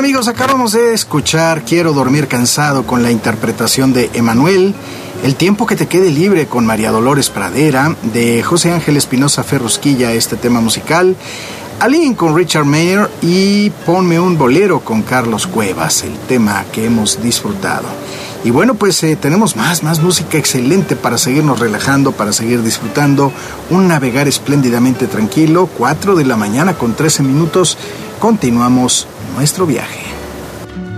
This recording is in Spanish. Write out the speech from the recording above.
amigos, acabamos de escuchar Quiero dormir cansado con la interpretación de Emanuel, El tiempo que te quede libre con María Dolores Pradera, de José Ángel Espinosa Ferrusquilla, este tema musical, Aline con Richard Mayer y Ponme un bolero con Carlos Cuevas, el tema que hemos disfrutado. Y bueno, pues tenemos más música excelente para seguirnos relajando, para seguir disfrutando, un navegar espléndidamente tranquilo, 4 de la mañana con 13 minutos, continuamos nuestro viaje.